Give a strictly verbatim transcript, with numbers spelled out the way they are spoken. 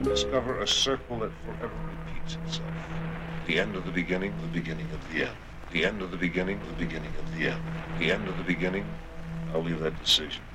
discover a circle that forever repeats itself. The end of the beginning, the beginning of the end. The end of the beginning, the beginning of the end. The end of the beginning, I'll leave that decision